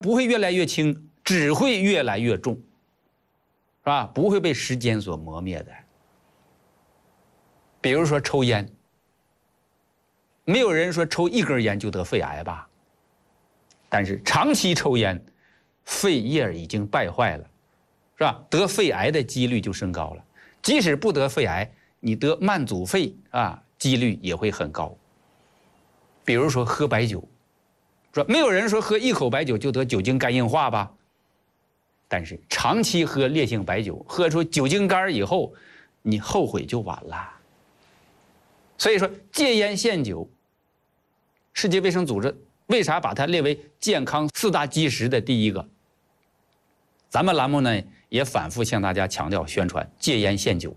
不会越来越轻，只会越来越重，是吧？不会被时间所磨灭的。比如说抽烟，没有人说抽一根烟就得肺癌吧？但是长期抽烟，肺叶已经败坏了，是吧？得肺癌的几率就升高了。即使不得肺癌，你得慢阻肺几率也会很高。比如说喝白酒，说没有人说喝一口白酒就得酒精肝硬化吧？但是长期喝烈性白酒，喝出酒精肝以后，你后悔就晚了。所以说戒烟限酒，世界卫生组织为啥把它列为健康4大基石的第一个？咱们栏目呢也反复向大家强调宣传戒烟限酒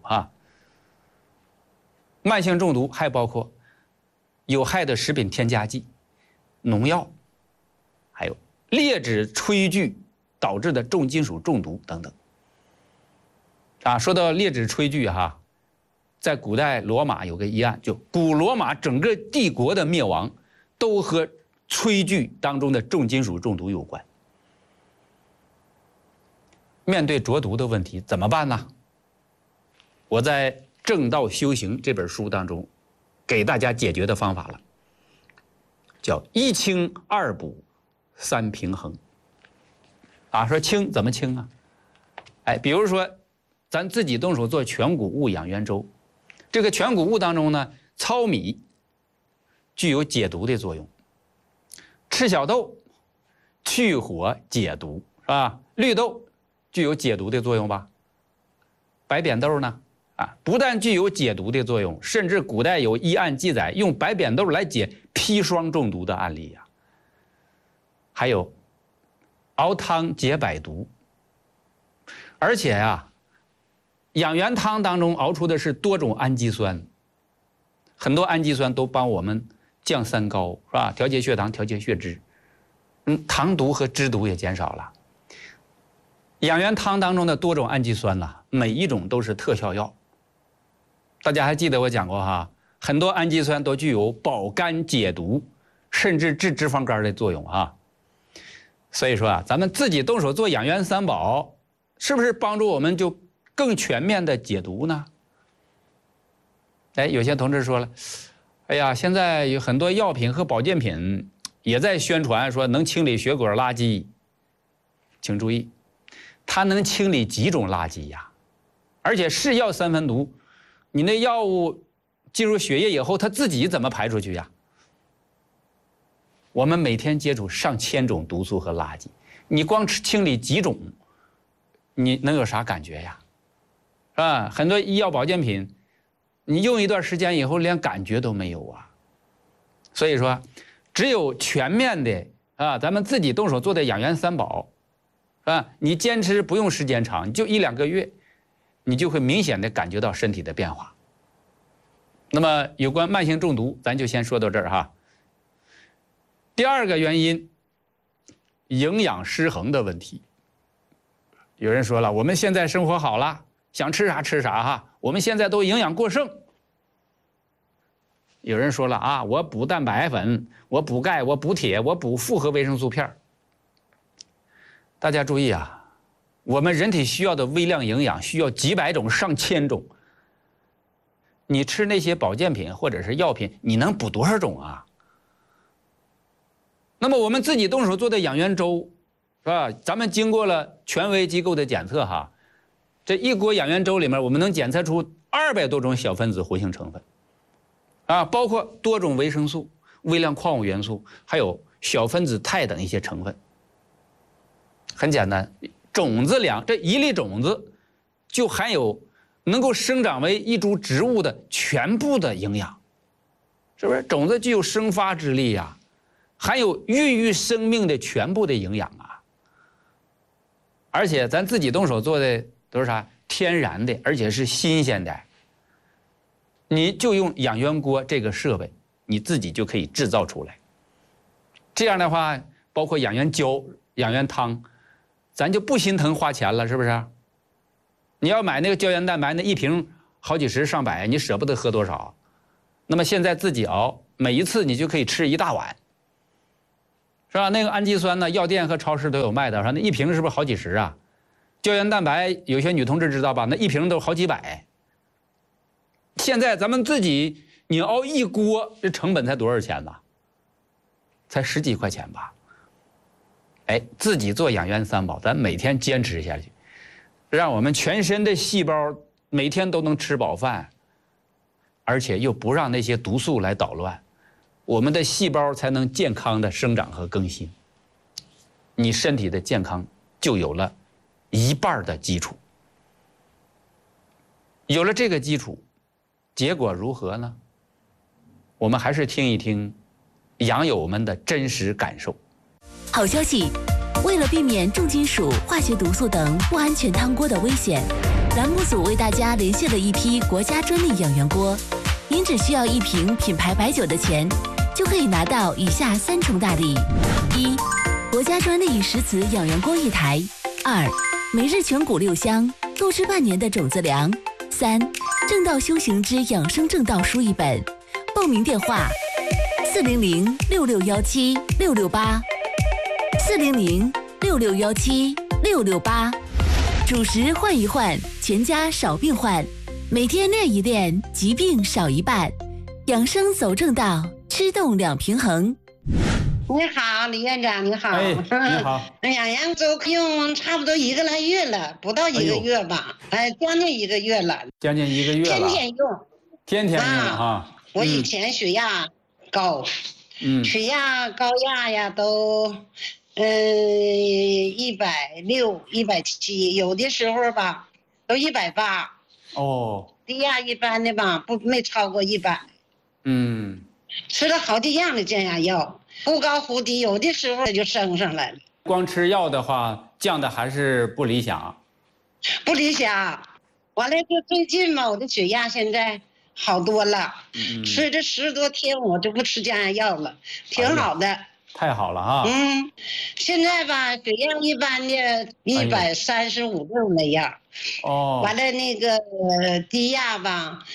慢性中毒还包括有害的食品添加剂、农药，还有劣质炊具导致的重金属中毒等等。说到劣质炊具在古代罗马有个疑案，就古罗马整个帝国的灭亡都和炊具当中的重金属中毒有关。面对浊毒的问题怎么办呢？我在《正道修行》这本书当中给大家解决的方法了，叫1清2补3平衡。说清怎么清啊？比如说咱自己动手做全谷物养元粥，这个全谷物当中呢，糙米具有解毒的作用，赤小豆去火解毒，是吧？绿豆具有解毒的作用吧？白扁豆呢？不但具有解毒的作用，甚至古代有医案记载用白扁豆来解砒霜中毒的案例呀。还有熬汤解百毒，而且养元汤当中熬出的是多种氨基酸，很多氨基酸都帮我们降三高，是吧？调节血糖，调节血脂，糖毒和脂毒也减少了。养元汤当中的多种氨基酸每一种都是特效药。大家还记得我讲过很多氨基酸都具有保肝解毒，甚至治脂肪肝的作用所以说咱们自己动手做养元三宝，是不是帮助我们就更全面的解毒呢？有些同志说了，现在有很多药品和保健品也在宣传说能清理血管垃圾，请注意，它能清理几种垃圾呀？而且是药三分毒，你那药物进入血液以后，它自己怎么排出去呀？我们每天接触上千种毒素和垃圾，你光清理几种，你能有啥感觉呀？很多医药保健品，你用一段时间以后连感觉都没有所以说，只有全面的咱们自己动手做的养元三宝，你坚持不用时间长，就1、2个月，你就会明显的感觉到身体的变化。那么有关慢性中毒，咱就先说到这儿第二个原因，营养失衡的问题。有人说了，我们现在生活好了，想吃啥吃啥我们现在都营养过剩。有人说了我补蛋白粉，我补钙，我补铁，我补复合维生素片。大家注意我们人体需要的微量营养需要几百种、上千种。你吃那些保健品或者是药品，你能补多少种那么我们自己动手做的养元粥，是吧？咱们经过了权威机构的检测这一锅养元粥里面，我们能检测出200多种小分子活性成分包括多种维生素、微量矿物元素，还有小分子肽等一些成分。很简单，种子这1粒种子就含有能够生长为一株植物的全部的营养，是不是？种子具有生发之力含有孕育生命的全部的营养而且咱自己动手做的都是啥？天然的，而且是新鲜的。你就用养元锅这个设备，你自己就可以制造出来。这样的话，包括养元胶、养元汤，咱就不心疼花钱了，是不是？你要买那个胶原蛋白，那一瓶好几十上百，你舍不得喝多少？那么现在自己熬，每一次你就可以吃1大碗， 是吧？那个氨基酸呢，药店和超市都有卖的，说那一瓶是不是好几十啊？胶原蛋白有些女同志知道吧？那一瓶都好几百。现在咱们自己你熬一锅，这成本才多少钱呢？才10几块钱吧。哎，自己做养元三宝，咱每天坚持下去，让我们全身的细胞每天都能吃饱饭，而且又不让那些毒素来捣乱，我们的细胞才能健康的生长和更新。你身体的健康就有了一半的基础。有了这个基础，结果如何呢？我们还是听一听养友们的真实感受。 好消息！为了避免重金属、化学毒素等不安全汤锅的危险，栏目组为大家连线了一批国家专利养元锅。您只需要1瓶品牌白酒的钱，就可以拿到以下3重大礼：1、国家专利石瓷养元锅1台；2、每日全谷6香，购置半年的种子粮；3、正道修行之养生正道书1本。报名电话：400-6617-668。400-6617-668，主食换一换，全家少病患。每天练一练，疾病少一半。养生走正道，吃动2平衡。 你好，李院长，你好。 哎，你好。 养元粥用差不多1个来月了，不到1个月吧？将近1个月了。 将近1个月了。 天天用。 天天用啊。 我以前血压高，血压高压呀都。160、170，有的时候吧，都180。 哦。 低压一般的吧，没超过100。吃了好几样的降压药，忽高忽低，有的时候就升上来了。 光吃药的话，降的还是不理想。 不理想。完了，就最近嘛，我的血压现在好多了。吃这10多天，我就不吃降压药了，挺好的。 太好了啊！ 现在吧，血压一般的135、6那样。哦。完了那个低压吧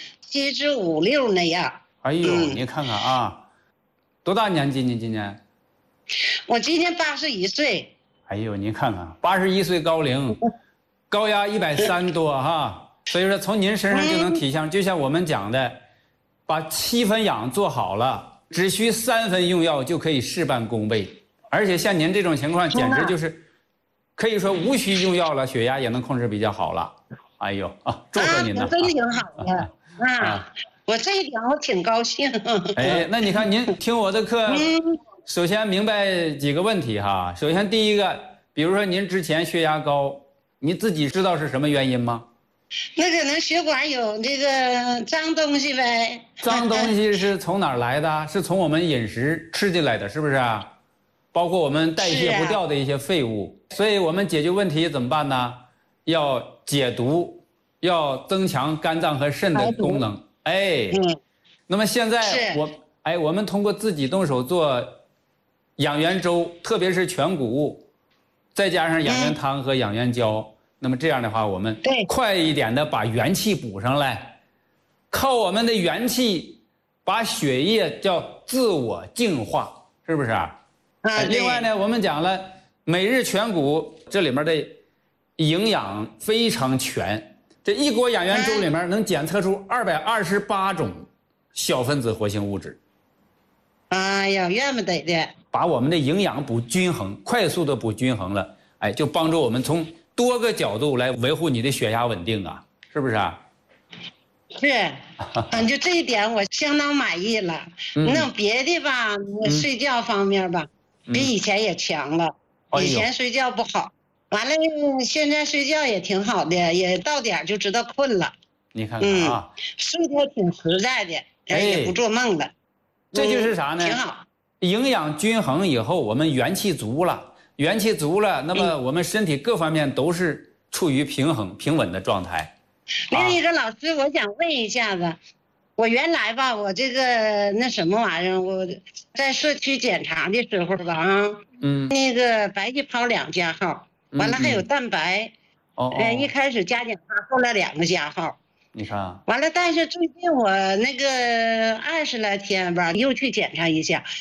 ，75、6那样。 哎呦，你看看啊，多大年纪？你今年？ 我今年81岁。 哎呦，你看看，81岁高龄，高压130多哈，所以说从您身上就能体现，就像我们讲的，把7分养做好了。只需3分用药就可以事半功倍，而且像您这种情况，简直就是可以说无需用药了，血压也能控制比较好了。哎呦啊，祝贺您呢！ 真挺好的我这一点我挺高兴。 哎，那你看您听我的课，首先明白几个问题哈。首先第一个，比如说您之前血压高，你自己知道是什么原因吗？ 那可能血管有这个脏东西呗。 脏东西是从哪儿来的？是从我们饮食吃进来的，是不是啊？包括我们代谢不掉的一些废物。所以我们解决问题怎么办呢？要解毒，要增强肝脏和肾的功能。哎，那么现在我们通过自己动手做养元粥，特别是全谷物，再加上养元汤和养元胶。那么这样的话，我们快一点的把元气补上来，靠我们的元气把血液叫自我净化，是不是啊？另外呢，我们讲了每日全谷，这里面的营养非常全，这一锅养元粥里面能检测出228种小分子活性物质。 哎呀，怨不得的。 把我们的营养补均衡，快速的补均衡了，哎，就帮助我们从多个角度来维护你的血压稳定啊，是不是啊？ 是，就这一点我相当满意了。那别的吧，睡觉方面吧，比以前也强了。以前睡觉不好，完了现在睡觉也挺好的，也到点就知道困了。 你看看啊， 睡得挺实在的，也不做梦了。 这就是啥呢？ 挺好。 营养均衡以后，我们元气足了。元气足了，那么我们身体各方面都是处于平衡、平稳的状态。 另一个老师，我想问一下子，我原来吧，我这个那什么玩意儿，我在社区检查的时候吧，那个白细胞2加号，完了还有蛋白，一开始加减号，后来2个加号。 你看， 完了，但是最近我那个20来天吧，又去检查一下。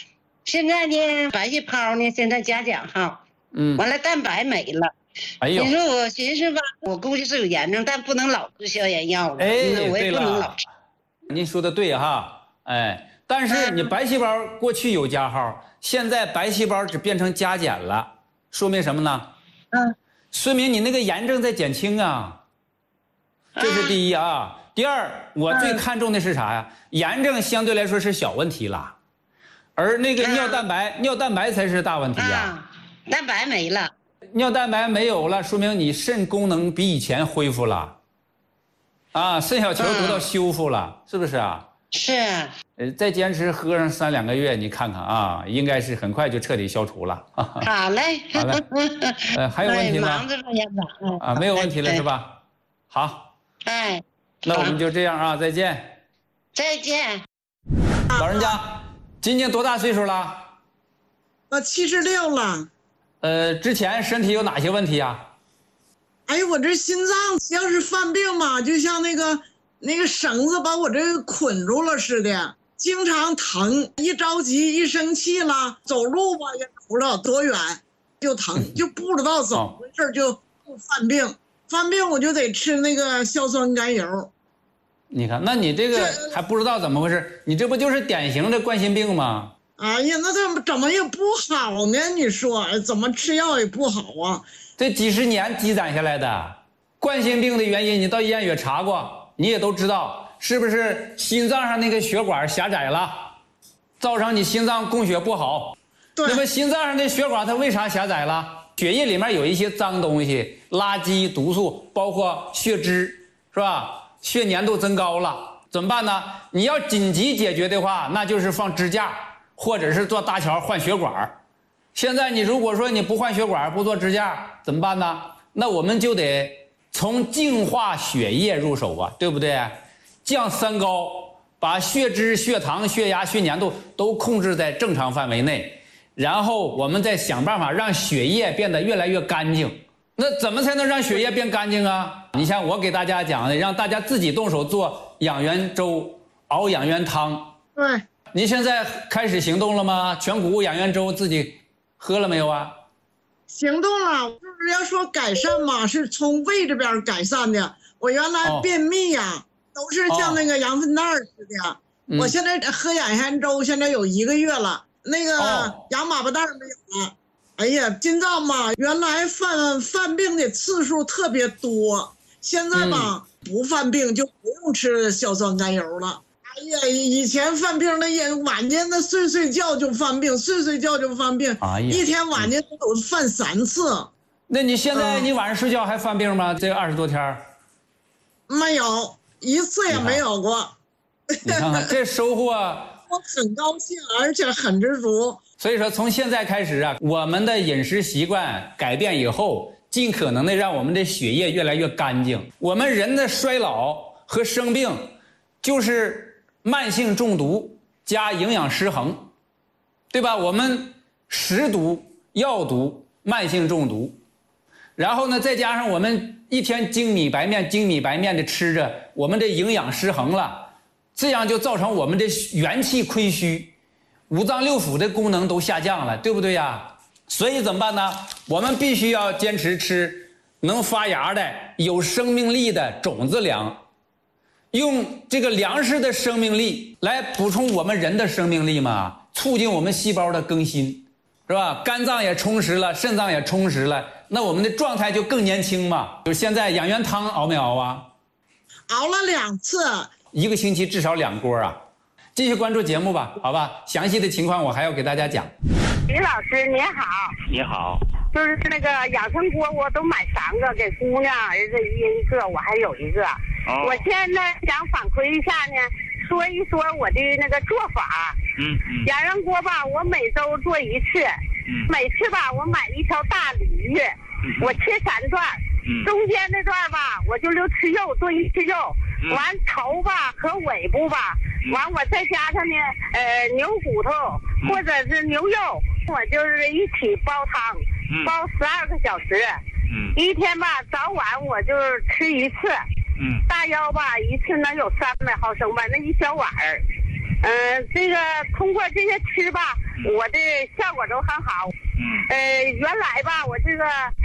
现在呢，白细胞呢，现在加减号，完了蛋白没了。 哎呦， 你说我寻思吧，我估计是有炎症，但不能老吃消炎药了。 哎， 我也不能老吃。 您说的对哈，哎，但是你白细胞过去有加号，现在白细胞只变成加减了，说明什么呢？说明你那个炎症在减轻啊，这是第一啊。第二，我最看重的是啥呀？炎症相对来说是小问题了，而那个尿蛋白才是大问题呀。 蛋白没了。 尿蛋白没有了，说明你肾功能比以前恢复了，啊，肾小球得到修复了，是不是啊？ 是。 再坚持喝上3-2个月，你看看啊，应该是很快就彻底消除了。 好嘞， 好嘞。还有问题吗？ 忙着呢，院长。 啊，没有问题了是吧？好。 哎。 那我们就这样啊，再见。 再见。 老人家，今年多大岁数了？ 我76了。 之前身体有哪些问题啊？ 哎呦，我这心脏要是犯病嘛，就像那个绳子把我这捆住了似的，经常疼。一着急一生气了，走路吧也不知道多远就疼，就不知道怎么回事就犯病。犯病我就得吃那个硝酸甘油。 你看，那你这个还不知道怎么回事，你这不就是典型的冠心病吗？ 哎呀，那怎么也不好呢？你说怎么吃药也不好啊？ 这几十年积攒下来的冠心病的原因，你到医院也查过，你也都知道，是不是心脏上那个血管狭窄了，造成你心脏供血不好？ 对。 那么心脏上的血管它为啥狭窄了？血液里面有一些脏东西、垃圾、毒素，包括血脂，是吧？血粘度增高了，怎么办呢？你要紧急解决的话，那就是放支架，或者是做搭桥换血管。现在你如果说你不换血管，不做支架，怎么办呢？那我们就得从净化血液入手啊，对不对？降3高，把血脂、血糖、血压、血粘度都控制在正常范围内，然后我们再想办法让血液变得越来越干净。那怎么才能让血液变干净啊？你像我给大家讲的，让大家自己动手做养元粥、熬养元汤。 对。 您现在开始行动了吗？全谷物养元粥自己喝了没有啊？ 行动了，就是要说改善嘛，是从胃这边改善的。我原来便秘呀，都是像那个羊粪蛋似的。我现在喝养元粥，现在有1个月了，那个羊粑粑蛋没有了。哎呀，心脏嘛，原来犯病的次数特别多，现在吧不犯病就不用吃硝酸甘油了。哎呀，以前犯病那也晚间那睡觉就犯病，睡觉就犯病，一天晚间都犯3次。 那你现在你晚上睡觉还犯病吗？这20多天？ 没有，1次也没有过。 你看看这收获， 我很高兴，而且很知足。 所以说，从现在开始啊，我们的饮食习惯改变以后，尽可能的让我们的血液越来越干净。我们人的衰老和生病，就是慢性中毒加营养失衡，对吧？我们食毒、药毒、慢性中毒，然后呢，再加上我们一天精米白面的吃着，我们的营养失衡了，这样就造成我们的元气亏虚。5脏6腑的功能都下降了，对不对呀？所以怎么办呢？我们必须要坚持吃能发芽的、有生命力的种子粮，用这个粮食的生命力来补充我们人的生命力嘛，促进我们细胞的更新，是吧？肝脏也充实了，肾脏也充实了，那我们的状态就更年轻嘛。就现在养元汤熬没熬啊？ 熬了2次 ，1个星期至少2锅啊。继续关注节目吧，好吧？详细的情况我还要给大家讲。 李老师您好。 你好。 就是那个养生锅，我都买3个，给姑娘儿子一个，我还有1个。我现在想反馈一下呢，说一说我的那个做法。养生锅吧，我每周做1次。每次吧，我买1条大鲤鱼，我切3段，中间那段吧，我就留吃肉，做1次肉。完头吧和尾部吧，完我再加上呢牛骨头或者是牛肉，我就是一起煲汤，煲12个小时。一天吧早晚我就吃1次。大腰吧1次能有300毫升吧，那1小碗儿。 这个通过这些吃吧，我的效果都很好。原来吧，我这个